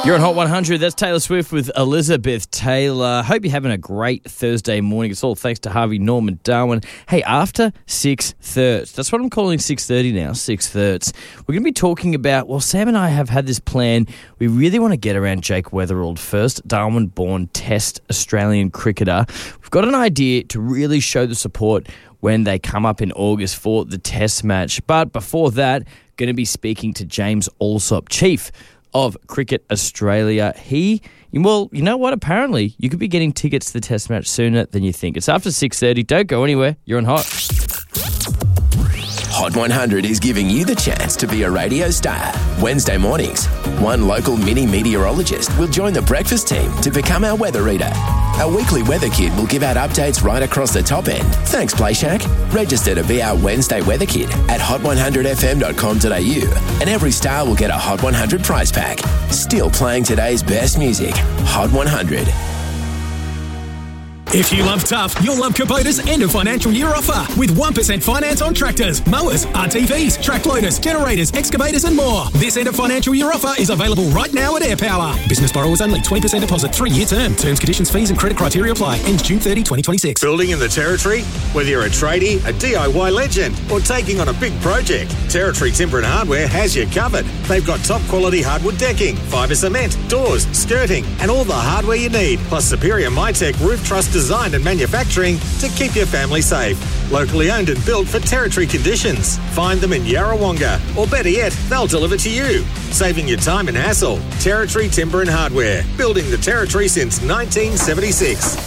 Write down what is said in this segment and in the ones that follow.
You're on Hot 100. That's Taylor Swift with Elizabeth Taylor. Hope you're having a great Thursday morning. It's all thanks to Harvey Norman Darwin. Hey, after 6:30, that's what I'm calling 6:30 now, 6:30. We're going to be talking about, well, Sam and I have had this plan. We really want to get around Jake Weatherald first, Darwin-born Test Australian cricketer. We've got an idea to really show the support when they come up in August for the Test match. But before that, going to be speaking to James Allsop, Chief of Cricket Australia. Well, you know what? Apparently, you could be getting tickets to the Test match sooner than you think. It's after 6:30. Don't go anywhere. You're on Hot. Hot 100 is giving you the chance to be a radio star. Wednesday mornings, one local mini meteorologist will join the breakfast team to become our weather reader. Our weekly weather kid will give out updates right across the top end. Thanks, Play Shack. Register to be our Wednesday weather kid at hot100fm.com.au, and every star will get a Hot 100 prize pack. Still playing today's best music. Hot 100. If you love tough, you'll love Kubota's end of financial year offer with 1% finance on tractors, mowers, RTVs, track loaders, generators, excavators and more. This end of financial year offer is available right now at AirPower. Business borrowers only, 20% deposit, 3-year term. Terms, conditions, fees and credit criteria apply. Ends June 30, 2026. Building in the Territory? Whether you're a tradie, a DIY legend or taking on a big project, Territory Timber and Hardware has you covered. They've got top quality hardwood decking, fibre cement, doors, skirting and all the hardware you need, plus superior MyTech roof truss design and manufacturing to keep your family safe. Locally owned and built for Territory conditions. Find them in Yarrawonga, or better yet, they'll deliver to you, saving you time and hassle. Territory Timber and Hardware, building the Territory since 1976.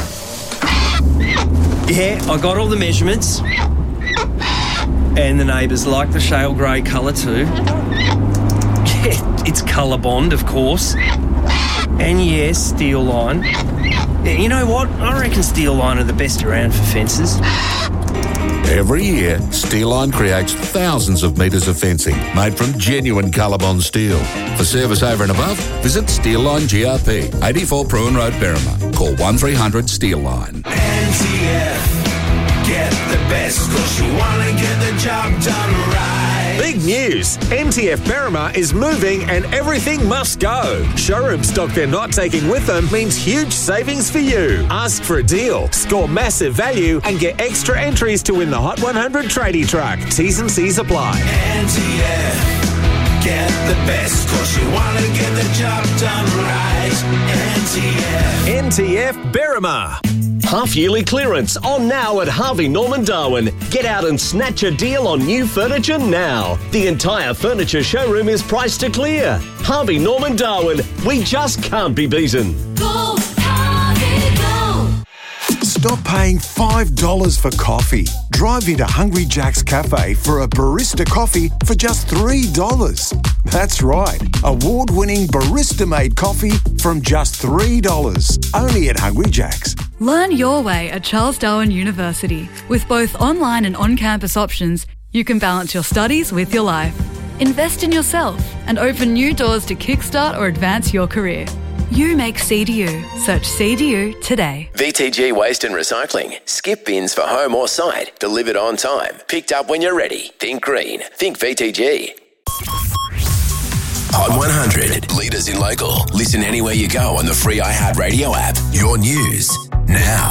Yeah, I got all the measurements. And the neighbours like the shale grey colour too. Yeah, it's Colour Bond, of course. And yes, Steel Line. You know what? I reckon Steel Line are the best around for fences. Every year, Steel Line creates thousands of metres of fencing made from genuine Colorbond steel. For service over and above, visit Steel Line GRP, 84 Bruin Road, Berrima. Call 1300 Steel Line. NTF, get the best cause you want to get the job done right. Big news! NTF Berrima is moving and everything must go. Showroom stock they're not taking with them means huge savings for you. Ask for a deal, score massive value and get extra entries to win the Hot 100 tradie truck. T's and C's apply. NTF, get the best cause you want to get the job done right. NTF Berrima. Half-yearly clearance on now at Harvey Norman Darwin. Get out and snatch a deal on new furniture now. The entire furniture showroom is priced to clear. Harvey Norman Darwin. We just can't be beaten. Go, Harvey, go. Stop paying $5 for coffee. Drive into Hungry Jack's Cafe for a barista coffee for just $3. That's right, award-winning barista-made coffee from just $3. Only at Hungry Jack's. Learn your way at Charles Darwin University. With both online and on-campus options, you can balance your studies with your life. Invest in yourself and open new doors to kickstart or advance your career. You make CDU. Search CDU today. VTG Waste and Recycling. Skip bins for home or site. Delivered on time. Picked up when you're ready. Think green. Think VTG. Hot 100. Leaders in local. Listen anywhere you go on the free iHeartRadio app. Your news now.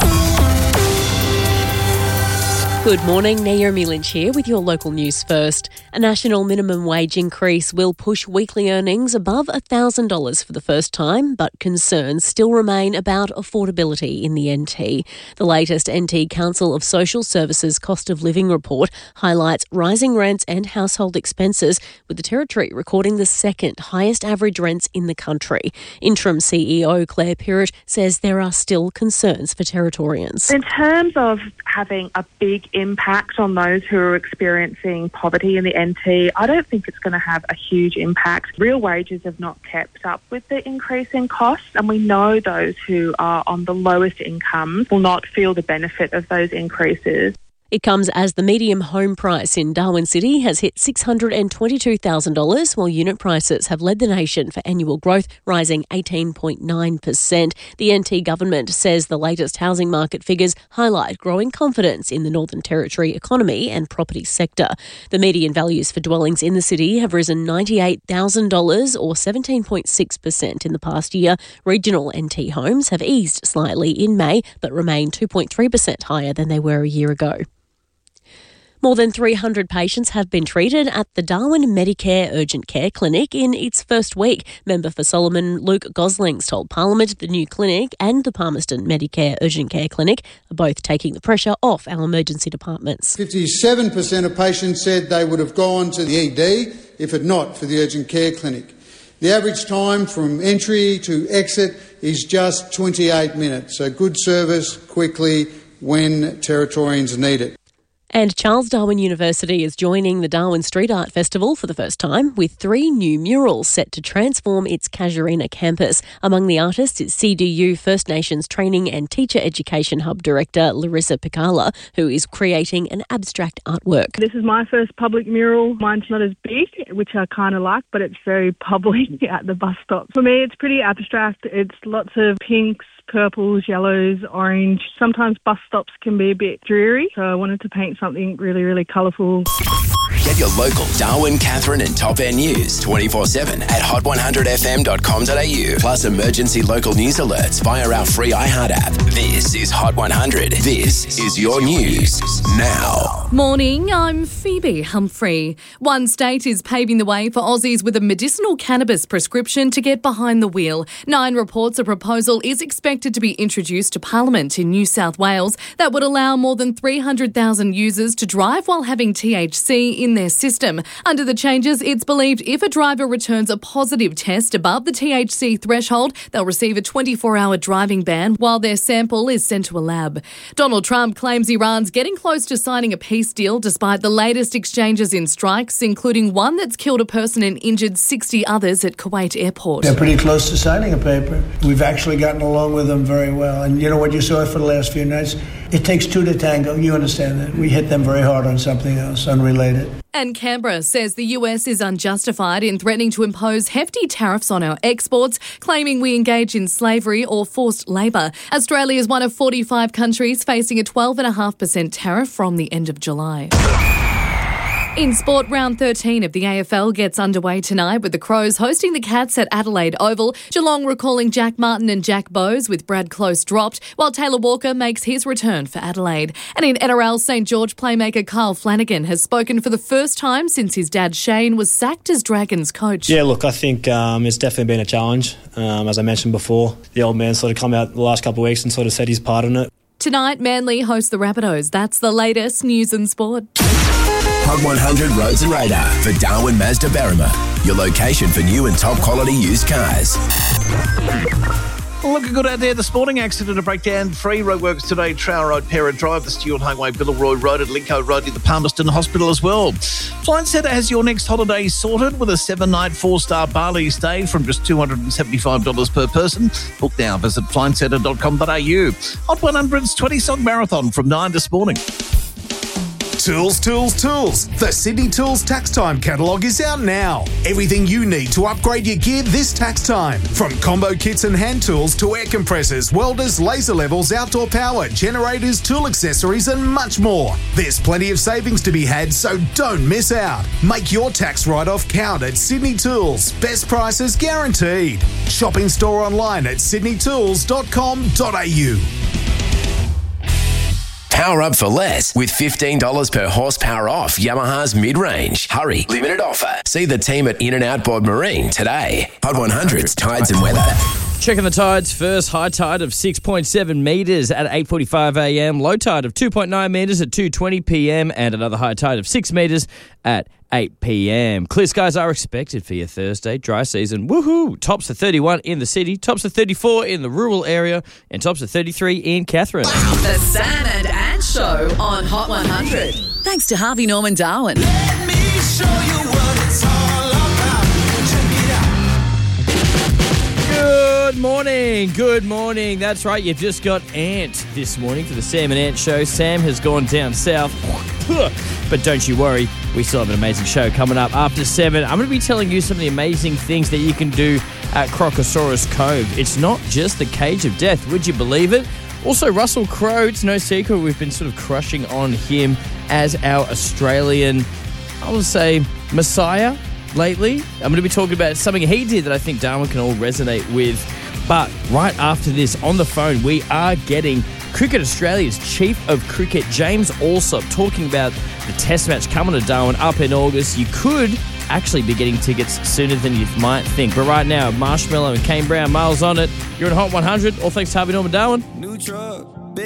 Good morning, Naomi Lynch here with your local news first. A national minimum wage increase will push weekly earnings above $1,000 for the first time, but concerns still remain about affordability in the NT. The latest NT Council of Social Services cost of living report highlights rising rents and household expenses, with the Territory recording the second highest average rents in the country. Interim CEO Claire Pirrett says there are still concerns for Territorians. In terms of having a big impact on those who are experiencing poverty in the NT, I don't think it's going to have a huge impact. Real wages have not kept up with the increase in costs, and we know those who are on the lowest incomes will not feel the benefit of those increases. It comes as the medium home price in Darwin City has hit $622,000, while unit prices have led the nation for annual growth, rising 18.9%. The NT government says the latest housing market figures highlight growing confidence in the Northern Territory economy and property sector. The median values for dwellings in the city have risen $98,000 or 17.6% in the past year. Regional NT homes have eased slightly in May, but remain 2.3% higher than they were a year ago. More than 300 patients have been treated at the Darwin Medicare Urgent Care Clinic in its first week. Member for Solomon Luke Goslings told Parliament the new clinic and the Palmerston Medicare Urgent Care Clinic are both taking the pressure off our emergency departments. 57% of patients said they would have gone to the ED if it not for the urgent care clinic. The average time from entry to exit is just 28 minutes, so good service quickly when Territorians need it. And Charles Darwin University is joining the Darwin Street Art Festival for the first time with 3 new murals set to transform its Casuarina campus. Among the artists is CDU First Nations Training and Teacher Education Hub Director Larissa Picala, who is creating an abstract artwork. This is my first public mural. Mine's not as big, which I kind of like, but it's very public at the bus stop. For me, it's pretty abstract. It's lots of pinks, purples, yellows, orange. Sometimes bus stops can be a bit dreary, so I wanted to paint something really, really colourful. Get your local Darwin, Catherine and Top End news 24/7 at hot100fm.com.au. Plus emergency local news alerts via our free iHeart app. This is Hot 100. This is your news now. Morning, I'm Phoebe Humphrey. One state is paving the way for Aussies with a medicinal cannabis prescription to get behind the wheel. 9 reports a proposal is expected to be introduced to Parliament in New South Wales that would allow more than 300,000 users to drive while having THC in their system. Under the changes, it's believed if a driver returns a positive test above the THC threshold, they'll receive a 24-hour driving ban while their sample is sent to a lab. Donald Trump claims Iran's getting close to signing a peace deal despite the latest exchanges in strikes, including one that's killed a person and injured 60 others at Kuwait airport. They're pretty close to signing a paper. We've actually gotten along with them very well. And you know what you saw for the last few nights? It takes 2 to tango. You understand that. We hit them very hard on something else, unrelated. And Canberra says the US is unjustified in threatening to impose hefty tariffs on our exports, claiming we engage in slavery or forced labour. Australia is one of 45 countries facing a 12.5% tariff from the end of July. In sport, round 13 of the AFL gets underway tonight with the Crows hosting the Cats at Adelaide Oval. Geelong recalling Jack Martin and Jack Bowes with Brad Close dropped, while Taylor Walker makes his return for Adelaide. And in NRL, St George playmaker Kyle Flanagan has spoken for the first time since his dad Shane was sacked as Dragons coach. Yeah, look, I think it's definitely been a challenge. As I mentioned before, the old man sort of come out the last couple of weeks and sort of said his part in it. Tonight, Manly host the Rabbitohs. That's the latest news and sport. Hot 100 Roads and Radar for Darwin Mazda Berrima, your location for new and top quality used cars. Looking good out there this morning. Accident to breakdown. 3 roadworks today. Trower Road, Pera Drive, the Stewart Highway, Billroy Road at Lincoln Road near the Palmerston Hospital as well. Flight Centre has your next holiday sorted with a 7-night 4-star Bali stay from just $275 per person. Book now. Visit flightcentre.com.au. Hot 100's 20-song marathon from 9 this morning. Tools, tools, tools. The Sydney Tools Tax Time catalogue is out now. Everything you need to upgrade your gear this tax time. From combo kits and hand tools to air compressors, welders, laser levels, outdoor power, generators, tool accessories and much more. There's plenty of savings to be had, so don't miss out. Make your tax write-off count at Sydney Tools. Best prices guaranteed. Shop in store online at sydneytools.com.au. Power up for less with $15 per horsepower off Yamaha's mid-range. Hurry, limited offer. See the team at In-N-Out Board Marine today. Hot 100's Tides and Weather. Checking the tides first. High tide of 6.7 metres at 8:45 a.m. Low tide of 2.9 metres at 2:20 p.m. And another high tide of 6 metres at 8 p.m. Clear skies are expected for your Thursday. Dry season. Woohoo! Tops of 31 in the city. Tops of 34 in the rural area. And tops of 33 in Catherine. The Sam and Ann Show on Hot 100. Thanks to Harvey Norman Darwin. Let me show you what it's all about. Good morning. Good morning. That's right. You've just got Ant this morning for the Sam and Ant show. Sam has gone down south. But don't you worry. We still have an amazing show coming up after 7. I'm going to be telling you some of the amazing things that you can do at Crocosaurus Cove. It's not just the cage of death. Would you believe it? Also, Russell Crowe. It's no secret we've been sort of crushing on him as our Australian, I would say, messiah lately. I'm going to be talking about something he did that I think Darwin can all resonate with. But right after this, on the phone, we are getting Cricket Australia's Chief of Cricket, James Allsop, talking about the Test match coming to Darwin up in August. You could actually be getting tickets sooner than you might think. But right now, Marshmallow and Kane Brown, Miles on It. You're on Hot 100. All thanks to Harvey Norman Darwin. New truck.